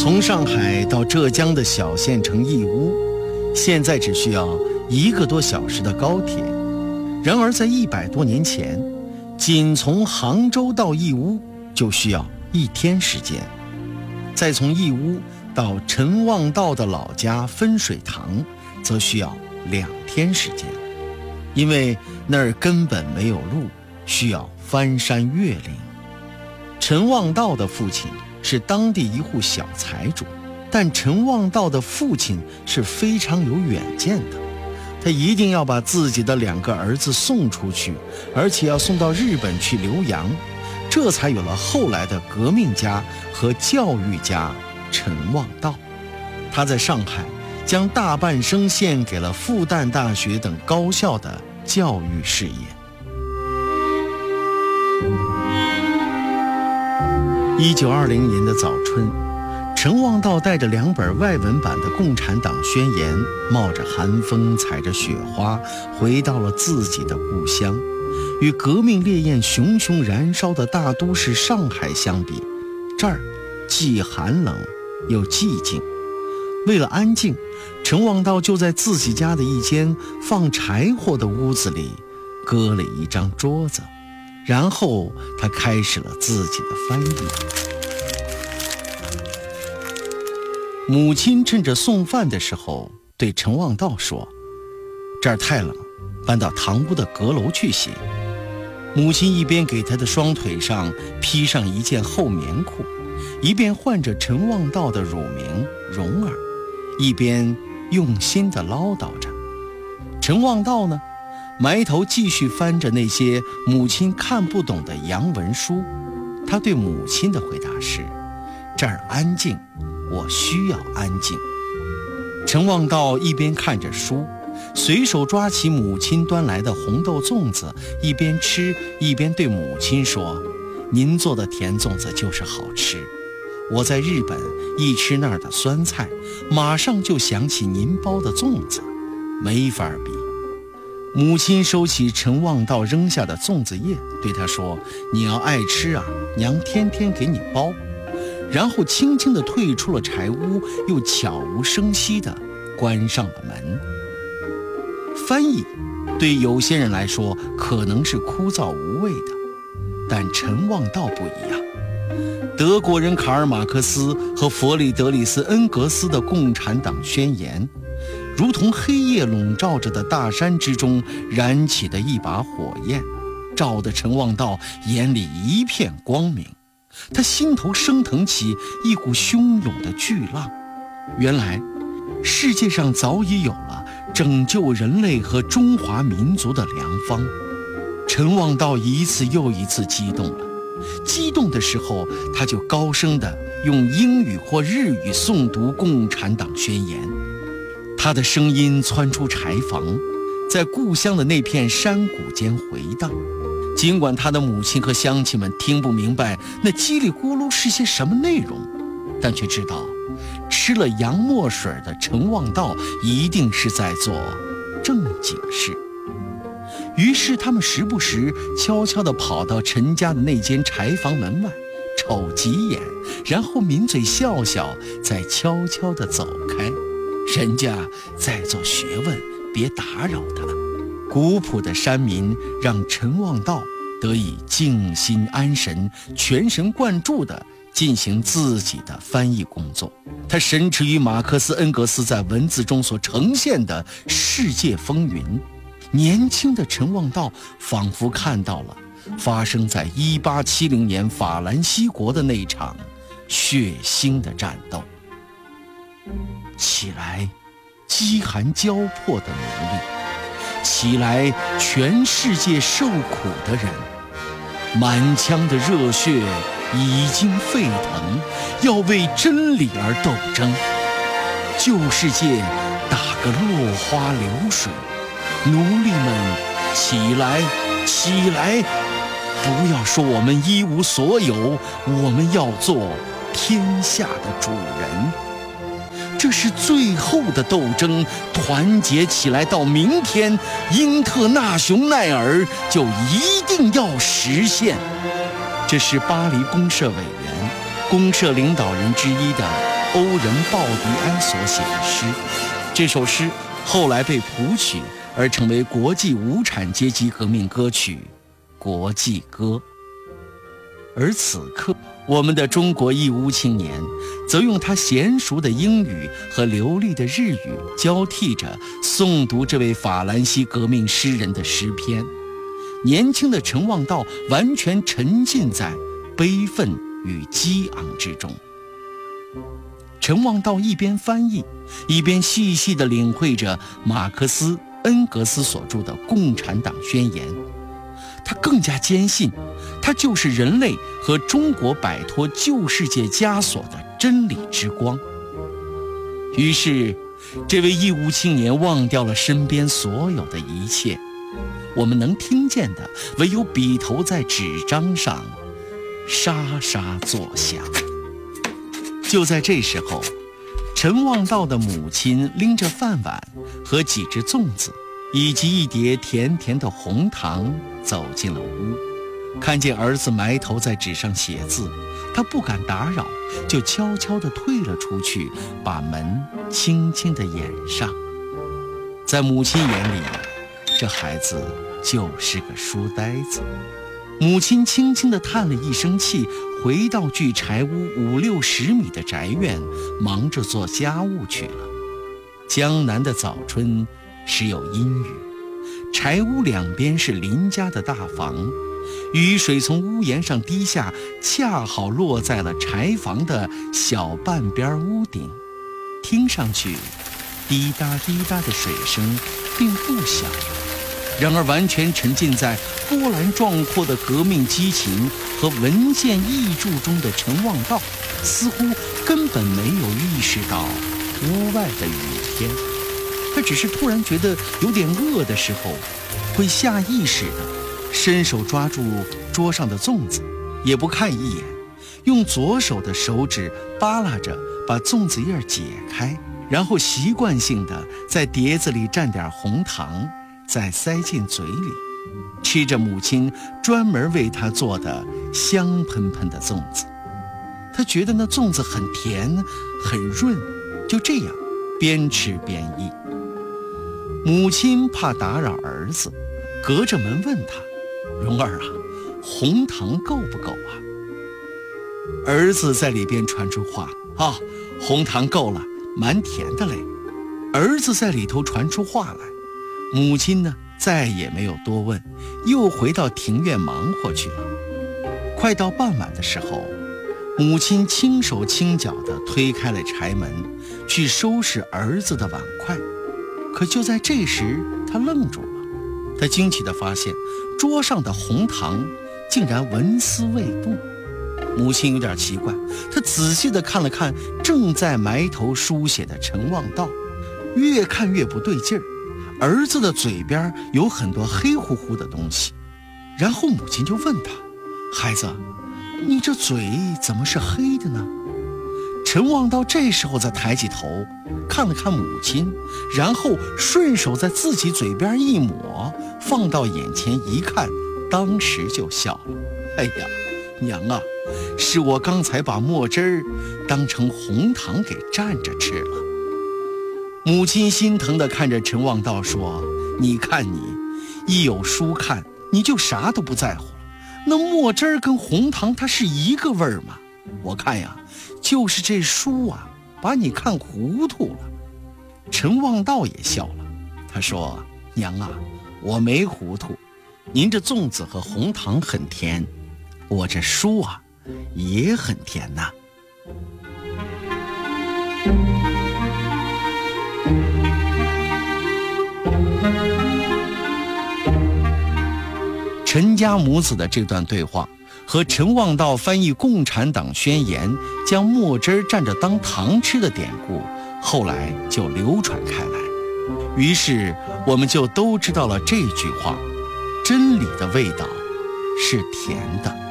从上海到浙江的小县城义乌，现在只需要1个多小时的高铁。然而在100多年前，仅从杭州到义乌就需要1天时间，再从义乌到陈望道的老家分水塘，则需要2天时间。因为那儿根本没有路，需要翻山越岭。陈望道的父亲是当地一户小财主，但陈望道的父亲是非常有远见的，他一定要把自己的2个儿子送出去，而且要送到日本去留洋，这才有了后来的革命家和教育家陈望道。他在上海将大半生献给了复旦大学等高校的教育事业。1920年的早春，陈望道带着2本外文版的《共产党宣言》，冒着寒风，踩着雪花，回到了自己的故乡。与革命烈焰熊熊燃烧的大都市上海相比，这儿既寒冷又寂静。为了安静，陈望道就在自己家的一间放柴火的屋子里搁了一张桌子，然后他开始了自己的翻译。母亲趁着送饭的时候对陈望道说：“这儿太冷，搬到堂屋的阁楼去写。”母亲一边给他的双腿上披上一件厚棉裤，一边唤着陈望道的乳名蓉儿，一边用心地唠叨着。陈望道呢，埋头继续翻着那些母亲看不懂的洋文书。他对母亲的回答是：“这儿安静，我需要安静。”陈望道一边看着书，随手抓起母亲端来的红豆粽子，一边吃一边对母亲说：“您做的甜粽子就是好吃，我在日本一吃那儿的酸菜，马上就想起您包的粽子，没法比。”母亲收起陈望道扔下的粽子叶，对他说：“你要爱吃啊，娘天天给你包。”然后轻轻地退出了柴屋，又悄无声息地关上了门。翻译对有些人来说可能是枯燥无味的，但陈望道不一样。德国人卡尔马克思和弗里德里斯恩格斯的《共产党宣言》，如同黑夜笼罩着的大山之中燃起的一把火焰，照得陈望道眼里一片光明。他心头升腾起一股汹涌的巨浪。原来世界上早已有了拯救人类和中华民族的良方。陈望道一次又一次激动了，激动的时候他就高声地用英语或日语诵读《共产党宣言》。他的声音窜出柴房，在故乡的那片山谷间回荡。尽管他的母亲和乡亲们听不明白那叽里咕噜是些什么内容，但却知道吃了洋墨水的陈望道一定是在做正经事。于是他们时不时悄悄地跑到陈家的那间柴房门外，瞅几眼，然后抿嘴笑笑，再悄悄地走开。人家在做学问，别打扰他。古朴的山民让陈望道得以静心安神，全神贯注地进行自己的翻译工作。他神驰于马克思恩格斯在文字中所呈现的世界风云。年轻的陈望道仿佛看到了发生在1870年法兰西国的那场血腥的战斗。起来，饥寒交迫的奴隶！起来，全世界受苦的人！满腔的热血已经沸腾，要为真理而斗争。旧世界打个落花流水，奴隶们起来，起来！不要说我们一无所有，我们要做天下的主人。这是最后的斗争，团结起来到明天，英特纳雄奈尔就一定要实现。这是巴黎公社委员、公社领导人之一的欧仁鲍迪埃所写的诗。这首诗后来被谱曲，而成为国际无产阶级革命歌曲《国际歌》。而此刻，我们的中国义乌青年则用他娴熟的英语和流利的日语交替着诵读这位法兰西革命诗人的诗篇。年轻的陈望道完全沉浸在悲愤与激昂之中。陈望道一边翻译，一边细细地领会着马克思、恩格斯所著的《共产党宣言》。他更加坚信，它就是人类和中国摆脱旧世界枷锁的真理之光。于是，这位义乌青年忘掉了身边所有的一切，我们能听见的唯有笔头在纸张上沙沙作响。就在这时候，陈望道的母亲拎着饭碗和几只粽子以及一碟甜甜的红糖走进了屋，看见儿子埋头在纸上写字，他不敢打扰，就悄悄地退了出去，把门轻轻地掩上。在母亲眼里，这孩子就是个书呆子。母亲轻轻地叹了一声气，回到距柴屋50-60米的宅院，忙着做家务去了。江南的早春时有阴雨，柴屋两边是邻家的大房，雨水从屋檐上滴下，恰好落在了柴房的小半边屋顶，听上去滴答滴答的水声并不小。然而完全沉浸在波澜壮阔的革命激情和文献译著中的陈望道，似乎根本没有意识到屋外的雨天。他只是突然觉得有点饿的时候，会下意识地伸手抓住桌上的粽子，也不看一眼，用左手的手指扒拉着把粽子叶解开，然后习惯性地在碟子里蘸点红糖，再塞进嘴里，吃着母亲专门为他做的香喷喷的粽子。他觉得那粽子很甜很润，就这样边吃边议。母亲怕打扰儿子，隔着门问他：“蓉儿啊，红糖够不够啊？”儿子在里边传出话：“啊，红糖够了，蛮甜的嘞。”儿子在里头传出话来，母亲呢再也没有多问，又回到庭院忙活去了。快到傍晚的时候，母亲轻手轻脚地推开了柴门，去收拾儿子的碗筷。可就在这时，他愣住了。他惊奇地发现，桌上的红糖竟然纹丝未动。母亲有点奇怪，她仔细地看了看正在埋头书写的陈望道，越看越不对劲儿。儿子的嘴边有很多黑乎乎的东西。然后母亲就问他：“孩子，你这嘴怎么是黑的呢？”陈望道这时候才抬起头看了看母亲，然后顺手在自己嘴边一抹，放到眼前一看，当时就笑了：“哎呀，娘啊，是我刚才把墨汁儿当成红糖给蘸着吃了。”母亲心疼地看着陈望道说：“你看你，一有书看你就啥都不在乎了，那墨汁儿跟红糖它是一个味儿吗？我看呀，就是这书啊把你看糊涂了。”陈望道也笑了，他说：“娘啊，我没糊涂，您这粽子和红糖很甜，我这书啊也很甜呐。”陈家母子的这段对话和陈望道翻译《共产党宣言》将墨汁蘸着当糖吃的典故后来就流传开来，于是我们就都知道了这句话：真理的味道是甜的。